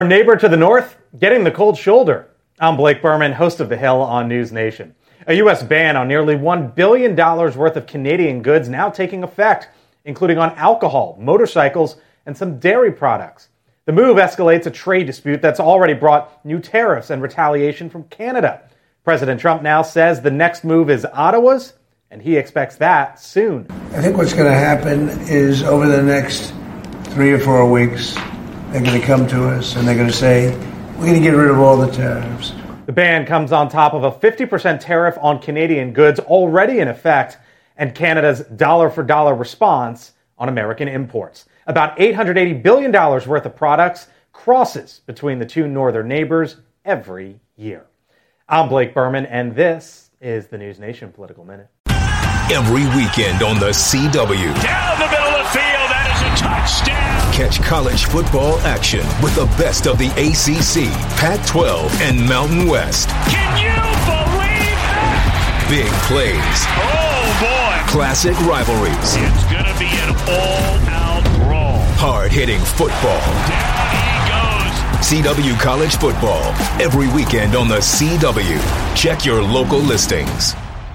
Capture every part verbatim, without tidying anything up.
Our neighbor to the north, getting the cold shoulder. I'm Blake Berman, host of The Hill on News Nation. A U S ban on nearly one billion dollars worth of Canadian goods now taking effect, including on alcohol, motorcycles, and some dairy products. The move escalates a trade dispute that's already brought new tariffs and retaliation from Canada. President Trump now says the next move is Ottawa's, and he expects that soon. I think what's going to happen is over the next three or four weeks, they're going to come to us and they're going to say, we're going to get rid of all the tariffs. The ban comes on top of a fifty percent tariff on Canadian goods already in effect and Canada's dollar-for-dollar response on American imports. About eight hundred eighty billion dollars worth of products crosses between the two northern neighbors every year. I'm Blake Berman, and this is the News Nation Political Minute. Every weekend on the C W. Down the middle of the field, that is a touchdown. Catch college football action with the best of the A C C, Pac twelve, and Mountain West. Can you believe that? Big plays. Oh, boy. Classic rivalries. It's going to be an all-out brawl. Hard-hitting football. Down he goes. C W College Football. Every weekend on the C W. Check your local listings.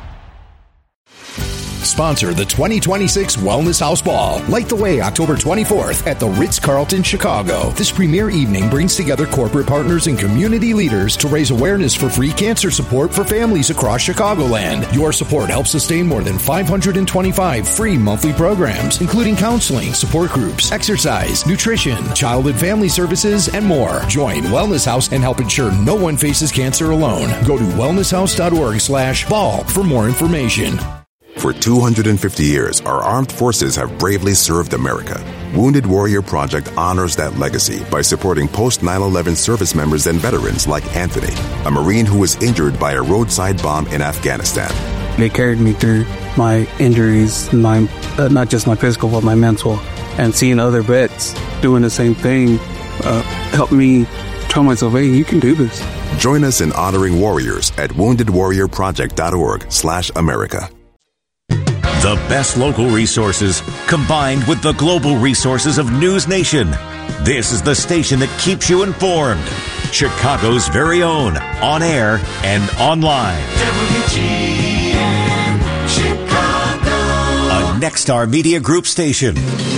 Sponsor the twenty twenty-six Wellness House Ball. Light the way October twenty-fourth at the Ritz-Carlton, Chicago. This premier evening brings together corporate partners and community leaders to raise awareness for free cancer support for families across Chicagoland. Your support helps sustain more than five hundred twenty-five free monthly programs, including counseling, support groups, exercise, nutrition, child and family services, and more. Join Wellness House and help ensure no one faces cancer alone. Go to wellnesshouse.org slash ball for more information. For two hundred fifty years, our armed forces have bravely served America. Wounded Warrior Project honors that legacy by supporting post nine eleven service members and veterans like Anthony, a Marine who was injured by a roadside bomb in Afghanistan. They carried me through my injuries, my uh, not just my physical, but my mental. And seeing other vets doing the same thing uh, helped me tell myself, hey, you can do this. Join us in honoring warriors at wounded warrior project dot org slash America. The best local resources combined with the global resources of News Nation. This is the station that keeps you informed. Chicago's very own, on air and online. W G N Chicago. A Nexstar Media Group station.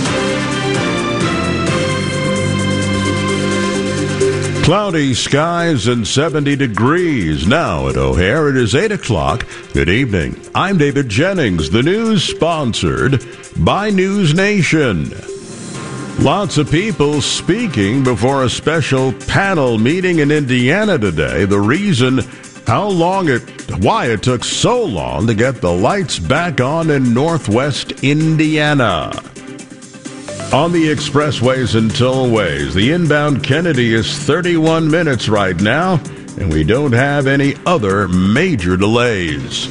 Cloudy skies and seventy degrees. Now at O'Hare, it is eight o'clock. Good evening. I'm David Jennings. The news sponsored by News Nation. Lots of people speaking before a special panel meeting in Indiana today. The reason how long it, why it took so long to get the lights back on in Northwest Indiana. On the expressways and tollways, the inbound Kennedy is thirty-one minutes right now, and we don't have any other major delays.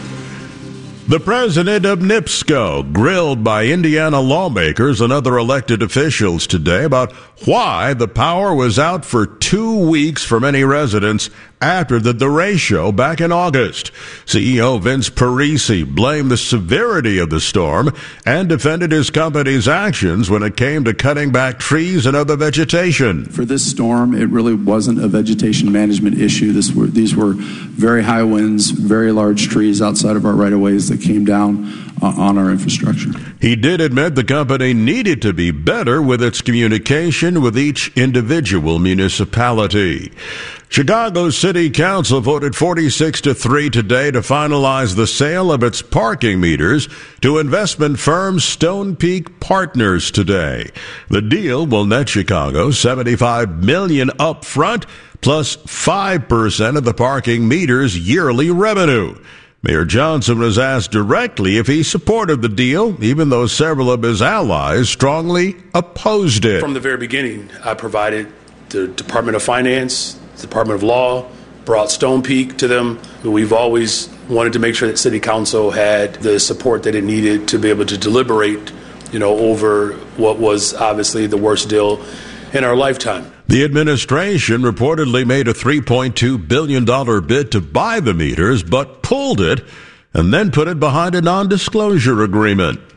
The president of NIPSCO grilled by Indiana lawmakers and other elected officials today about why the power was out for two weeks for many residents after the derecho back in August. C E O Vince Parisi blamed the severity of the storm and defended his company's actions when it came to cutting back trees and other vegetation. For this storm, it really wasn't a vegetation management issue. This were, these were very high winds, very large trees outside of our right-of-ways that came down uh, on our infrastructure. He did admit the company needed to be better with its communication with each individual municipality. Chicago City Council voted forty-six to three today to finalize the sale of its parking meters to investment firm Stone Peak Partners today. The deal will net Chicago seventy-five million dollars up front plus five percent of the parking meters' yearly revenue. Mayor Johnson was asked directly if he supported the deal, even though several of his allies strongly opposed it. From the very beginning, I provided the Department of Finance, Department of Law, brought Stone Peak to them. We've always wanted to make sure that City Council had the support that it needed to be able to deliberate, you know, over what was obviously the worst deal in our lifetime. The administration reportedly made a three point two billion dollars bid to buy the meters, but pulled it and then put it behind a non-disclosure agreement.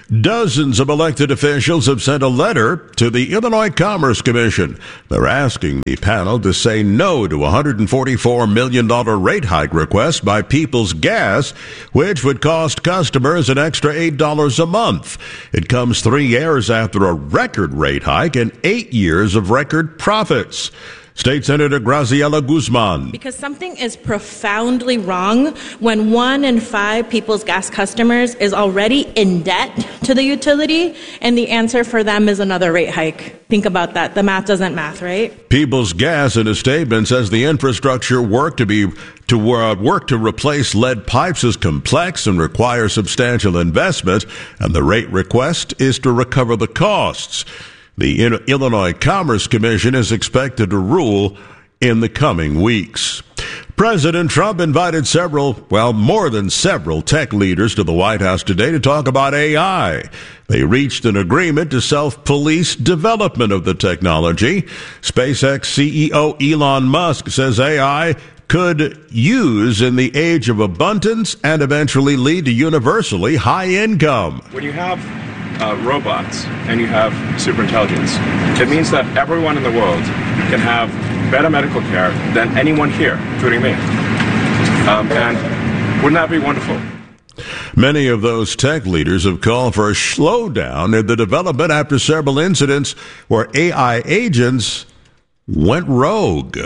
Dozens of elected officials have sent a letter to the Illinois Commerce Commission. They're asking the panel to say no to a one hundred forty-four million dollars rate hike request by Peoples Gas, which would cost customers an extra eight dollars a month. It comes three years after a record rate hike and eight years of record profits. State Senator Graciela Guzman. Because something is profoundly wrong when one in five Peoples Gas customers is already in debt to the utility, and the answer for them is another rate hike. Think about that. The math doesn't math, right? Peoples Gas, in a statement, says the infrastructure work to be to uh, work to replace lead pipes is complex and requires substantial investment, and the rate request is to recover the costs. The Illinois Commerce Commission is expected to rule in the coming weeks. President Trump invited several, well, more than several tech leaders to the White House today to talk about A I. They reached an agreement to self-police development of the technology. SpaceX C E O Elon Musk says A I could use in the age of abundance and eventually lead to universally high income. When you have Uh, robots and you have superintelligence, it means that everyone in the world can have better medical care than anyone here, including me. Um, and wouldn't that be wonderful? Many of those tech leaders have called for a slowdown in the development after several incidents where A I agents went rogue.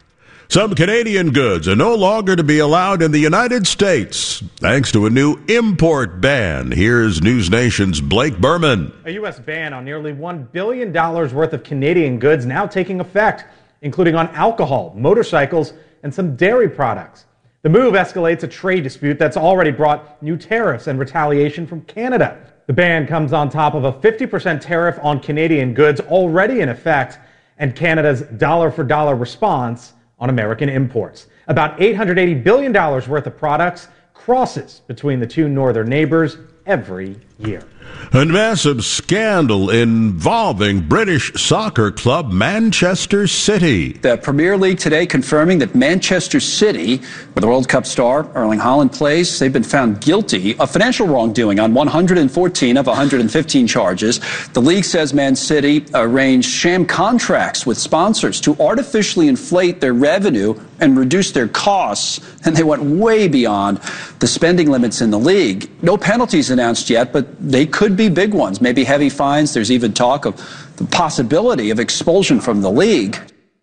Some Canadian goods are no longer to be allowed in the United States thanks to a new import ban. Here's News Nation's Blake Berman. A U S ban on nearly one billion dollars worth of Canadian goods now taking effect, including on alcohol, motorcycles, and some dairy products. The move escalates a trade dispute that's already brought new tariffs and retaliation from Canada. The ban comes on top of a fifty percent tariff on Canadian goods already in effect and Canada's dollar-for-dollar response on American imports. About eight hundred eighty billion dollars worth of products crosses between the two northern neighbors every year. A massive scandal involving British soccer club Manchester City. The Premier League today confirming that Manchester City, where the World Cup star Erling Haaland plays, they've been found guilty of financial wrongdoing on one hundred fourteen of one hundred fifteen charges. The league says Man City arranged sham contracts with sponsors to artificially inflate their revenue and reduce their costs, and they went way beyond the spending limits in the league. No penalties announced yet, but they could be big ones, maybe heavy fines. There's even talk of the possibility of expulsion from the league.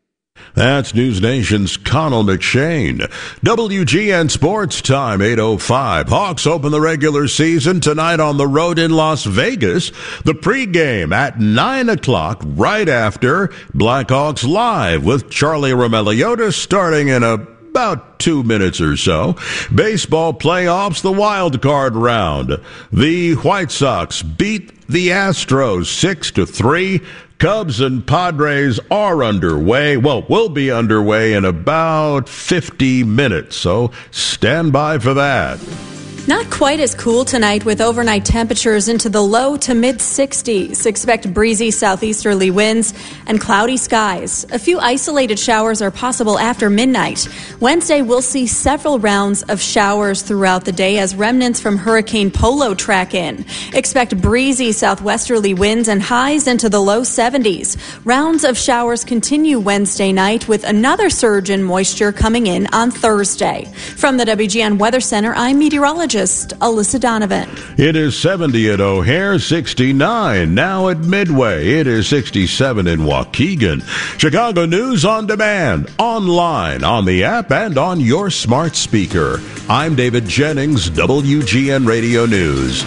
That's News Nation's Connell McShane. W G N Sports Time, eight oh five. Hawks open the regular season tonight on the road in Las Vegas. The pregame at nine o'clock, right after Blackhawks Live with Charlie Roumeliotis starting in a about two minutes or so. Baseball playoffs, the wild card round. The White Sox beat the Astros six to three. Cubs and Padres are underway. Well, will be underway in about fifty minutes, so stand by for that. Not quite as cool tonight with overnight temperatures into the low to mid sixties. Expect breezy southeasterly winds and cloudy skies. A few isolated showers are possible after midnight. Wednesday, we'll see several rounds of showers throughout the day as remnants from Hurricane Polo track in. Expect breezy southwesterly winds and highs into the low seventies. Rounds of showers continue Wednesday night with another surge in moisture coming in on Thursday. From the W G N Weather Center, I'm meteorologist Alyssa Donovan. It is seventy at O'Hare, sixty-nine now at Midway. It is sixty-seven in Waukegan. Chicago News on demand, online, on the app, and on your smart speaker. I'm David Jennings, W G N Radio News.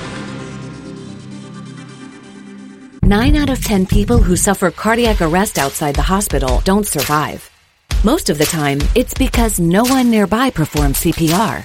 Nine out of ten people who suffer cardiac arrest outside the hospital don't survive. Most of the time, it's because no one nearby performs C P R.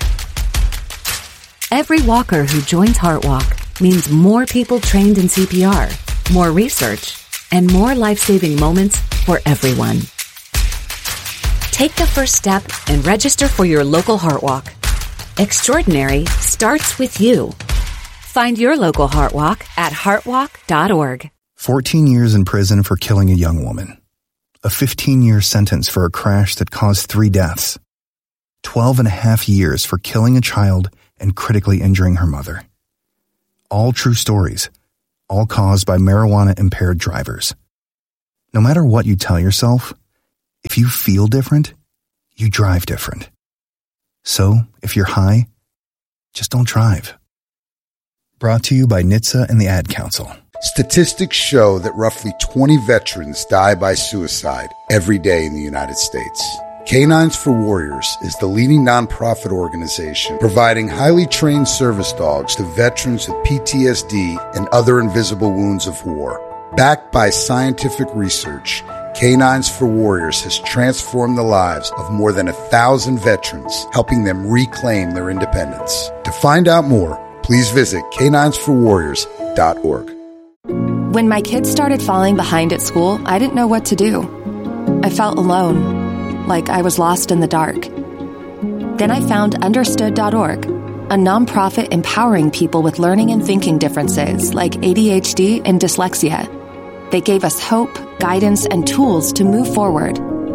Every walker who joins HeartWalk means more people trained in C P R, more research, and more life-saving moments for everyone. Take the first step and register for your local HeartWalk. Extraordinary starts with you. Find your local HeartWalk at heartwalk dot org. fourteen years in prison for killing a young woman. A fifteen-year sentence for a crash that caused three deaths. twelve and a half years for killing a child and critically injuring her mother. All true stories all caused by marijuana-impaired drivers. No matter what you tell yourself, if you feel different, you drive different. So, if you're high, just don't drive. Brought to you by N H T S A and the Ad Council. Statistics show that roughly twenty veterans die by suicide every day in the United States. Canines for Warriors is the leading nonprofit organization providing highly trained service dogs to veterans with P T S D and other invisible wounds of war. Backed by scientific research, Canines for Warriors has transformed the lives of more than a thousand veterans, helping them reclaim their independence. To find out more, please visit canines for warriors dot org. When my kids started falling behind at school, I didn't know what to do. I felt alone, like I was lost in the dark. Then I found understood dot org, a nonprofit empowering people with learning and thinking differences like A D H D and dyslexia. They gave us hope, guidance, and tools to move forward.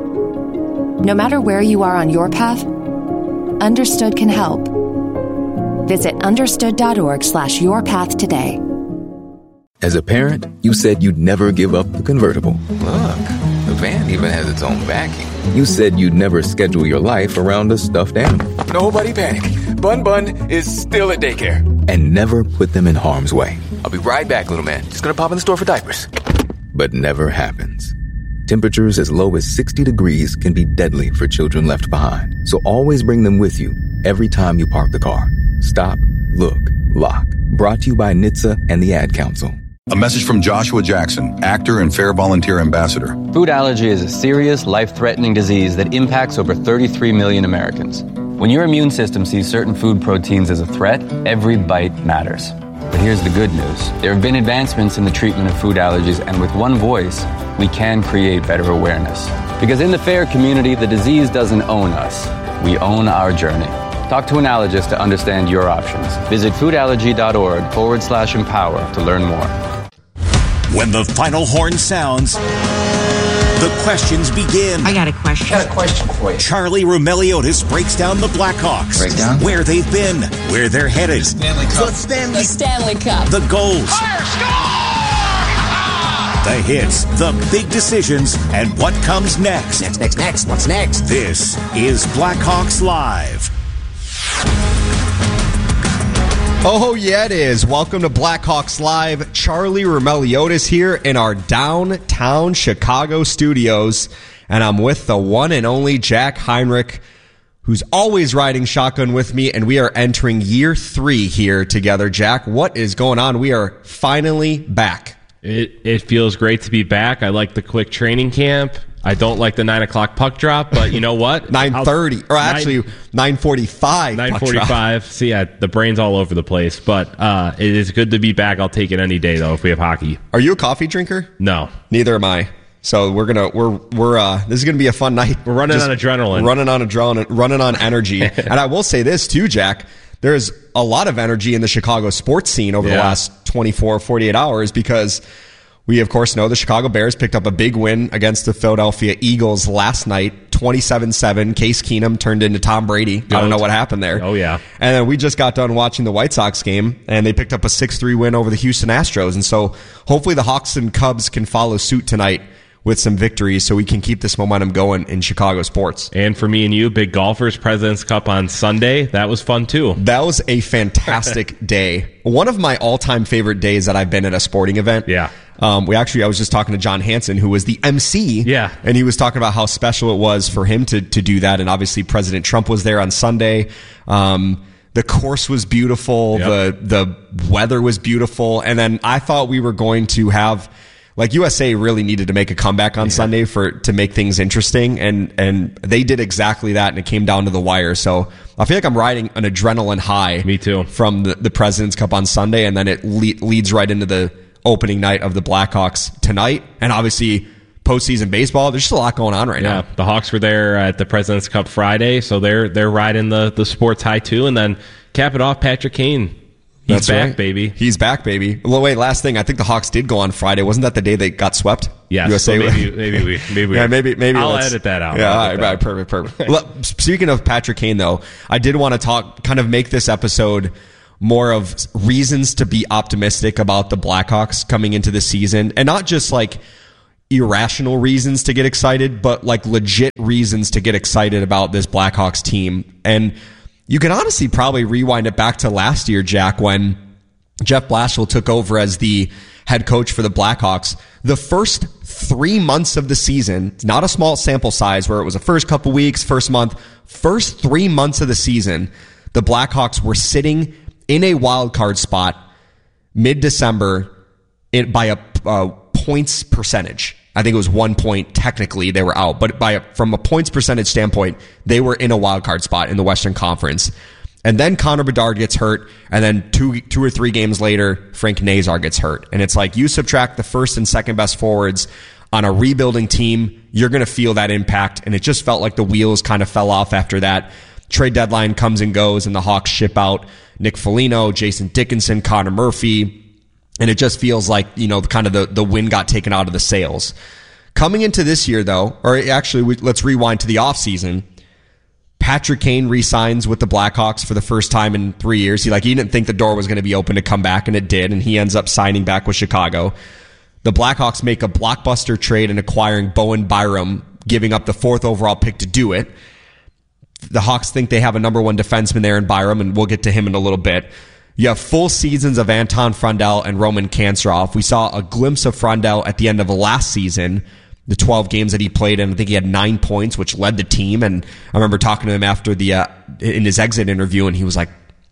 No matter where you are on your path, Understood can help. Visit understood dot org slash your path today. As a parent, you said you'd never give up the convertible. Look, the van even has its own backing. You said you'd never schedule your life around a stuffed animal. Nobody panic. Bun Bun is still at daycare. And never put them in harm's way. I'll be right back, little man. Just gonna pop in the store for diapers. But never happens. Temperatures as low as sixty degrees can be deadly for children left behind. So always bring them with you every time you park the car. Stop, look, lock. Brought to you by N H T S A and the Ad Council. A message from Joshua Jackson, actor and Fair Volunteer Ambassador. Food allergy is a serious, life-threatening disease that impacts over thirty-three million Americans. When your immune system sees certain food proteins as a threat, every bite matters. But here's the good news. There have been advancements in the treatment of food allergies, and with one voice, we can create better awareness. Because in the FAIR community, the disease doesn't own us. We own our journey. Talk to an allergist to understand your options. Visit foodallergy.org forward slash empower to learn more. When the final horn sounds, the questions begin. I got a question. I got a question for you. Charlie Roumeliotis breaks down the Blackhawks. Break down? Where they've been, where they're headed. The Stanley Cup. The Stanley, the Stanley Cup. The goals. Fire, score! The hits, the big decisions, and what comes next. Next, next, next. What's next? This is Blackhawks Live. Oh, yeah, it is. Welcome to Blackhawks Live. Charlie Roumeliotis here in our downtown Chicago studios. And I'm with the one and only Jack Heinrich, who's always riding shotgun with me. And we are entering year three here together. Jack, what is going on? We are finally back. It, it feels great to be back. I like the quick training camp. I don't like the nine o'clock puck drop, but you know what? nine thirty, or actually nine forty-five. nine forty-five. See, yeah, the brain's all over the place, but uh, it is good to be back. I'll take it any day, though, if we have hockey. Are you a coffee drinker? No. Neither am I. So we're gonna we're we're uh, this is gonna be a fun night. We're running Just on adrenaline, running on adrenaline, running on energy. And I will say this too, Jack. There's a lot of energy in the Chicago sports scene over yeah. the last twenty-four, forty-eight hours because we, of course, know the Chicago Bears picked up a big win against the Philadelphia Eagles last night, twenty-seven seven. Case Keenum turned into Tom Brady. Goat. I don't know what happened there. Oh, yeah. And then we just got done watching the White Sox game, and they picked up a six three win over the Houston Astros. And so hopefully the Hawks and Cubs can follow suit tonight with some victories so we can keep this momentum going in Chicago sports. And for me and you, big golfers, President's Cup on Sunday. That was fun, too. That was a fantastic day. One of my all-time favorite days that I've been at a sporting event. Yeah. Um, we actually, I was just talking to John Hansen, who was the M C. Yeah. And he was talking about how special it was for him to, to do that. And obviously President Trump was there on Sunday. Um, the course was beautiful. Yep. The, the weather was beautiful. And then I thought we were going to have, like, U S A really needed to make a comeback on yeah. Sunday for, to make things interesting. And, and they did exactly that. And it came down to the wire. So I feel like I'm riding an adrenaline high. Me too. From the, the President's Cup on Sunday. And then it le- leads right into the opening night of the Blackhawks tonight. And obviously postseason baseball, there's just a lot going on right yeah, now. Yeah, the Hawks were there at the President's Cup Friday, so they're they're riding the, the sports high too. And then cap it off, Patrick Kane. He's That's back, right. baby. He's back, baby. Well, wait, last thing. I think the Hawks did go on Friday. Wasn't that the day they got swept? Yes. U S A. So maybe, maybe we, maybe we. yeah, maybe, maybe. I'll edit that out. Yeah, I'll all right, right, perfect, perfect. Well, speaking of Patrick Kane, though, I did want to talk, kind of make this episode more of reasons to be optimistic about the Blackhawks coming into the season, and not just like irrational reasons to get excited, but like legit reasons to get excited about this Blackhawks team. And you can honestly probably rewind it back to last year, Jack, when Jeff Blashill took over as the head coach for the Blackhawks. The first three months of the season, not a small sample size where it was the first couple weeks, first month, first three months of the season, the Blackhawks were sitting in a wild card spot mid-December it, by a uh, points percentage. I think it was one point technically they were out, but by a, from a points percentage standpoint, they were in a wild card spot in the Western Conference. And then Connor Bedard gets hurt, and then two two or three games later, Frank Nazar gets hurt. And it's like you subtract the first and second best forwards on a rebuilding team, you're going to feel that impact. And it just felt like the wheels kind of fell off after that. Trade deadline comes and goes, and the Hawks ship out Nick Foligno, Jason Dickinson, Connor Murphy. And it just feels like, you know, kind of the, the wind got taken out of the sails. Coming into this year, though, or actually, we, let's rewind to the offseason. Patrick Kane re-signs with the Blackhawks for the first time in three years. He like he didn't think the door was going to be open to come back, and it did, and he ends up signing back with Chicago. The Blackhawks make a blockbuster trade in acquiring Bowen Byram, giving up the fourth overall pick to do it. The Hawks think they have a number one defenseman there in Byram, and we'll get to him in a little bit. You have full seasons of Anton Frundell and Roman Kanserov. We saw a glimpse of Frundell at the end of last season, the twelve games that he played in. I think he had nine points, which led the team. And I remember talking to him after the uh, in his exit interview, and he was like,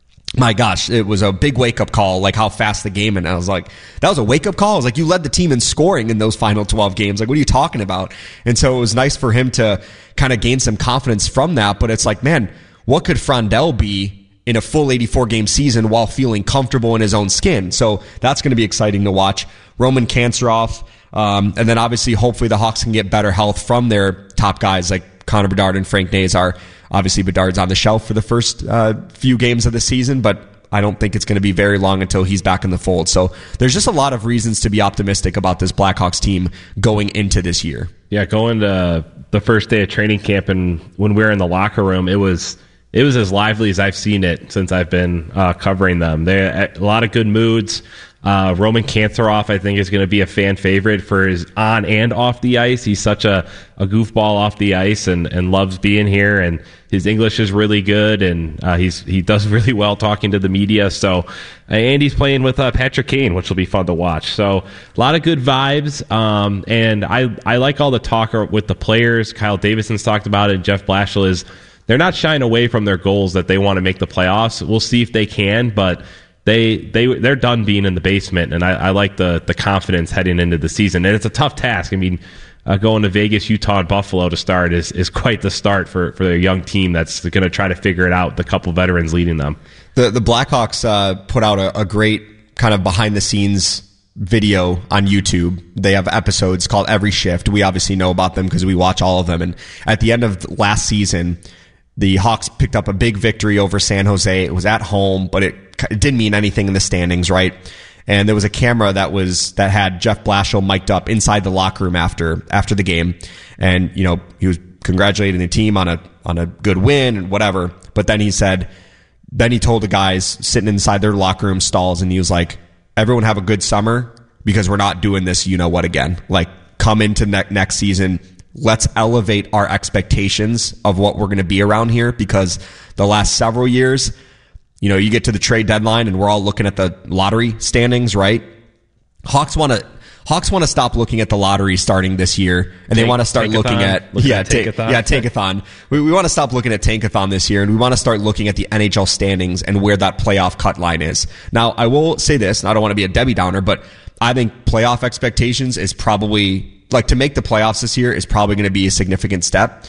my gosh, it was a big wake-up call, like how fast the game. And I was like, that was a wake-up call? I was like, you led the team in scoring in those final twelve games. Like, what are you talking about? And so it was nice for him to kind of gain some confidence from that. But it's like, man, what could Frundell be in a full eighty-four game season while feeling comfortable in his own skin? So that's going to be exciting to watch. Roman Kanserov, um, and then obviously, hopefully, the Hawks can get better health from their top guys like Connor Bedard and Frank Nazar. Obviously, Bedard's on the shelf for the first uh, few games of the season, but I don't think it's going to be very long until he's back in the fold. So there's just a lot of reasons to be optimistic about this Blackhawks team going into this year. Yeah, going to the first day of training camp, and when we were in the locker room, it was it was as lively as I've seen it since I've been uh, covering them. There a lot of good moods. Uh, Roman Kanserov, I think, is going to be a fan favorite for his on and off the ice. He's such a, a goofball off the ice and, and loves being here, and his English is really good, and uh, he's he does really well talking to the media. So, uh, and he's playing with uh, Patrick Kane, which will be fun to watch. So, a lot of good vibes, um, and I I like all the talk with the players. Kyle Davidson's talked about it. Jeff Blashill is they're not shying away from their goals that they want to make the playoffs. We'll see if they can, but They they they're done being in the basement, and I, I like the the confidence heading into the season. And it's a tough task. I mean, uh, going to Vegas, Utah, and Buffalo to start is is quite the start for for a young team that's going to try to figure it out with a couple veterans leading them. The the Blackhawks uh, put out a, a great kind of behind the scenes video on YouTube. They have episodes called Every Shift. We obviously know about them because we watch all of them. And at the end of last season, the Hawks picked up a big victory over San Jose. It was at home, but it, it didn't mean anything in the standings, right? And there was a camera that was that had Jeff Blashill mic'd up inside the locker room after after the game, and you know he was congratulating the team on a on a good win and whatever. But then he said, then he told the guys sitting inside their locker room stalls, and he was like, "Everyone have a good summer because we're not doing this, you know what, again. Like, come into ne- next season." Let's elevate our expectations of what we're going to be around here, because the last several years, you know, you get to the trade deadline and we're all looking at the lottery standings, right? Hawks want to Hawks want to stop looking at the lottery starting this year, and take, they want to start looking at Look yeah, at take, Tankathon. yeah, Tankathon. We, we want to stop looking at Tankathon this year, and we want to start looking at the N H L standings and where that playoff cut line is. Now, I will say this, and I don't want to be a Debbie Downer, but I think playoff expectations is probably like to make the playoffs this year is probably going to be a significant step.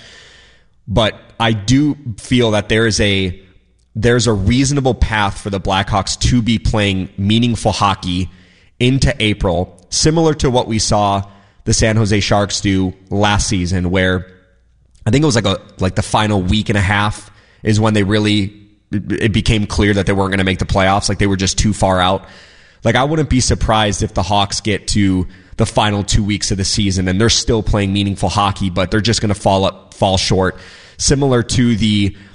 But I do feel that there is a there's a reasonable path for the Blackhawks to be playing meaningful hockey into April, similar to what we saw the San Jose Sharks do last season, where I think it was like a like the final week and a half is when they really it became clear that they weren't going to make the playoffs. Like, they were just too far out. Like, I wouldn't be surprised if the Hawks get to the final two weeks of the season and they're still playing meaningful hockey, but they're just going to fall up, fall short. Similar to the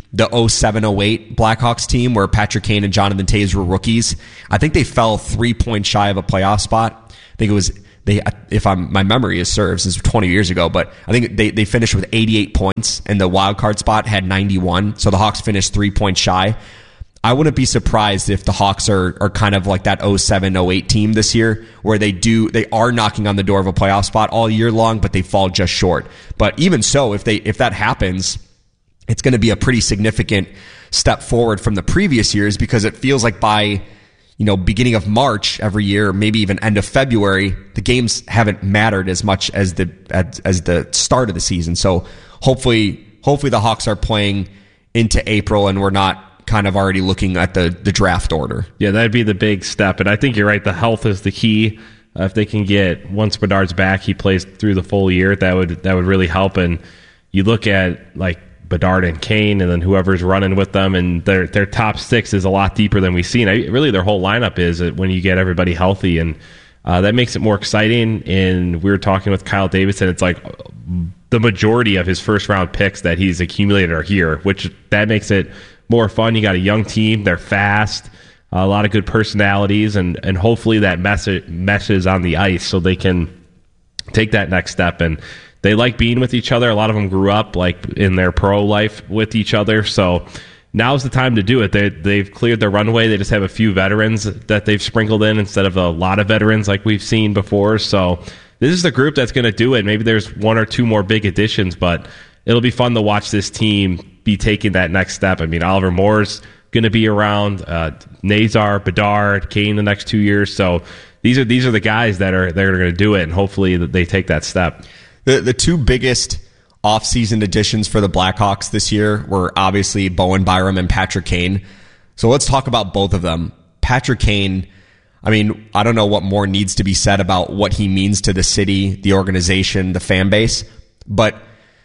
the oh seven oh eight Blackhawks team where Patrick Kane and Jonathan Toews were rookies. I think they fell three points shy of a playoff spot. I think it was they. If I'm my memory is serves, this was twenty years ago, but I think they they finished with eighty-eight points, and the wild card spot had ninety-one. So the Hawks finished three points shy. I wouldn't be surprised if the Hawks are are kind of like that oh seven oh eight team this year, where they do they are knocking on the door of a playoff spot all year long, but they fall just short. But even so, if they if that happens, it's going to be a pretty significant step forward from the previous years, because it feels like by, you know, beginning of March every year, maybe even end of February, the games haven't mattered as much as the as, as the start of the season. So hopefully, hopefully the Hawks are playing into April, and we're not kind of already looking at the, the draft order. Yeah, that'd be the big step. And I think you're right. The health is the key. Uh, if they can get, once Bedard's back, he plays through the full year, that would that would really help. And you look at like Bedard and Kane, and then whoever's running with them, and their their top six is a lot deeper than we've seen. I, really, their whole lineup is when you get everybody healthy, and uh, that makes it more exciting. And we were talking with Kyle Davidson. It's like the majority of his first round picks that he's accumulated are here, which that makes it more fun. You got a young team. They're fast. A lot of good personalities, and, and hopefully that message meshes on the ice so they can take that next step. And they like being with each other. A lot of them grew up like in their pro life with each other. So now's the time to do it. They, they've cleared their runway. They just have a few veterans that they've sprinkled in instead of a lot of veterans like we've seen before. So this is the group that's going to do it. Maybe there's one or two more big additions, but it'll be fun to watch this team be taking that next step. I mean, Oliver Moore's going to be around, uh, Nazar, Bedard, Kane the next two years. So these are these are the guys that are they're going to do it, and hopefully that they take that step. The the two biggest offseason additions for the Blackhawks this year were obviously Bowen Byram and Patrick Kane. So let's talk about both of them. Patrick Kane, I mean, I don't know what more needs to be said about what he means to the city, the organization, the fan base, but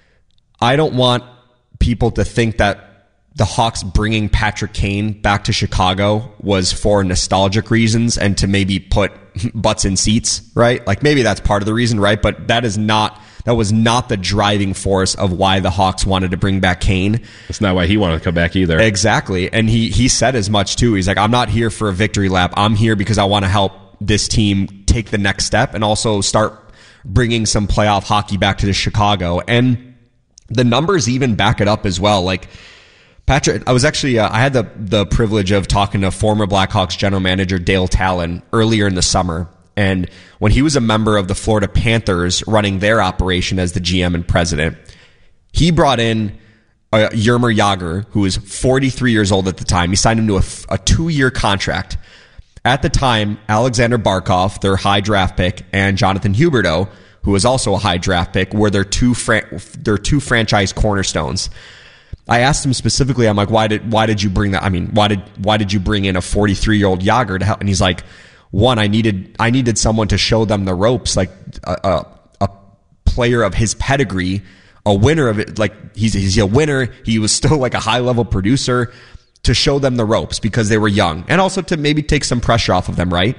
I don't want people to think that the Hawks bringing Patrick Kane back to Chicago was for nostalgic reasons and to maybe put butts in seats, right? Like maybe that's part of the reason, right? But that is not, that was not the driving force of why the Hawks wanted to bring back Kane. That's not why he wanted to come back either. Exactly. And he, he said as much too. He's like, I'm not here for a victory lap. I'm here because I want to help this team take the next step and also start bringing some playoff hockey back to the Chicago. And the numbers even back it up as well. Like Patrick, I was actually, uh, I had the, the privilege of talking to former Blackhawks general manager Dale Talon earlier in the summer. And when he was a member of the Florida Panthers running their operation as the G M and president, he brought in uh, Jaromir Jagr, who was forty-three years old at the time. He signed him to a, a two-year contract. At the time, Alexander Barkov, their high draft pick, and Jonathan Huberdeau, who was also a high draft pick, were their two fran- their two franchise cornerstones. I asked him specifically, I'm like, why did why did you bring that? I mean, why did why did you bring in a forty-three year old Jagr to help? And he's like, one, I needed I needed someone to show them the ropes, like a, a, a player of his pedigree, a winner of it. Like he's he's a winner. He was still like a high level producer, to show them the ropes because they were young, and also to maybe take some pressure off of them. Right?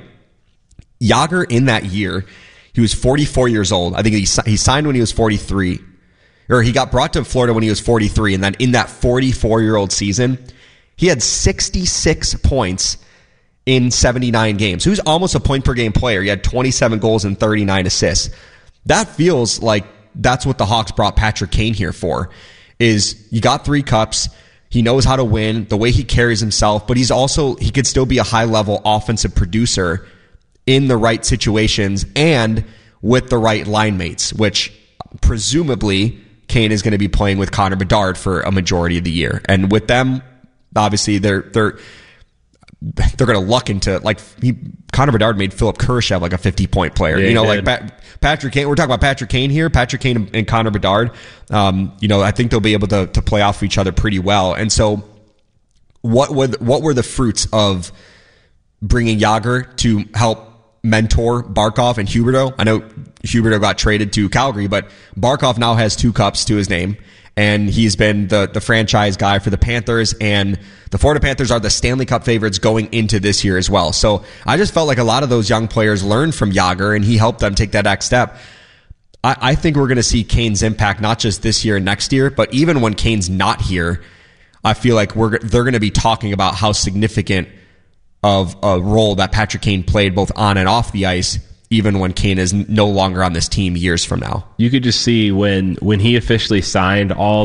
Jagr in that year, he was forty-four years old. I think he he signed when he was forty-three. Or he got brought to Florida when he was forty-three, and then in that forty-four-year-old season, he had sixty-six points in seventy-nine games. He was almost a point-per-game player. He had twenty-seven goals and thirty-nine assists. That feels like that's what the Hawks brought Patrick Kane here for, is you got three cups, he knows how to win, the way he carries himself, but he's also, he could still be a high-level offensive producer in the right situations and with the right line mates, which presumably Kane is going to be playing with Connor Bedard for a majority of the year. And with them, obviously, they're they're they're going to luck into, like, he, Connor Bedard made Philip Kurashev like a fifty-point player. Yeah, you know, like pa- Patrick Kane. We're talking about Patrick Kane here. Patrick Kane and, and Connor Bedard. Um, you know, I think they'll be able to to play off each other pretty well. And so, what were the, what were the fruits of bringing Jagr to help mentor Barkov and Huberdeau? I know Huberdeau got traded to Calgary, but Barkov now has two cups to his name, and he's been the, the franchise guy for the Panthers, and the Florida Panthers are the Stanley Cup favorites going into this year as well. So I just felt like a lot of those young players learned from Jagr, and he helped them take that next step. I, I think we're going to see Kane's impact not just this year and next year, but even when Kane's not here, I feel like we're they're going to be talking about how significant of a role that Patrick Kane played both on and off the ice, even when Kane is no longer on this team years from now. You could just see when when he officially signed, all